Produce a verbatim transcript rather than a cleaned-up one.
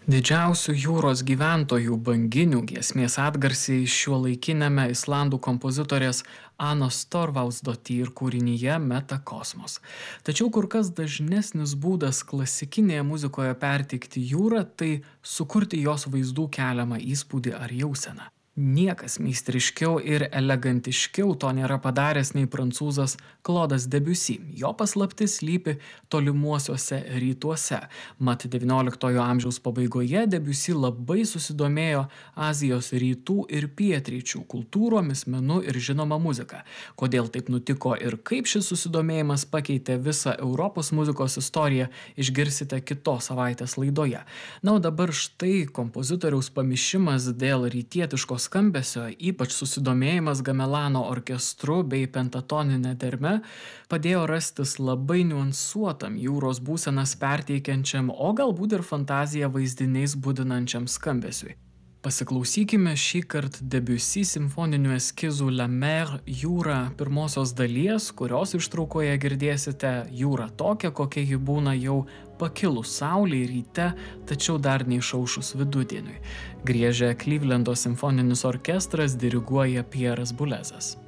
Didžiausių jūros gyventojų banginių giesmės atgarsiai šiuolaikinėme islandų kompozitorės Anos Torvaldsdottir kūrinyje Metakosmos. Tačiau kur kas dažnesnis būdas klasikinėje muzikoje perteikti jūrą - tai sukurti jos vaizdų keliamą įspūdį ar jauseną. Niekas meistriškiau ir elegantiškiau to nėra padaręs nei prancūzas Claude'as Debussy. Jo paslaptis slypi tolimuosiuose rytuose. Mat devynioliktojo amžiaus pabaigoje Debussy labai susidomėjo Azijos rytų ir pietryčių kultūromis, menu ir žinoma muzika. Kodėl taip nutiko ir kaip šis susidomėjimas pakeitė visą Europos muzikos istoriją, išgirsite kitos savaitės laidoje. Na, o dabar štai kompozitoriaus pamišimas dėl rytietiškos skambesio, ypač susidomėjimas gamelano orkestru bei pentatonine derme, padėjo rastis labai niuansuotam jūros būsenas perteikiančiam, o galbūt ir fantaziją vaizdiniais budinančiam skambesiui. Pasiklausykime šį kartą Debussy simfoninių eskizų La Mer jūra pirmosios dalies, kurios ištraukoje girdėsite jūrą tokią, kokia ji būna jau pakilus saulei ryte, tačiau dar neišaušus vidudieniui. Griežia Klivlendo simfoninis orkestras, diriguoja Pieras Boulezas.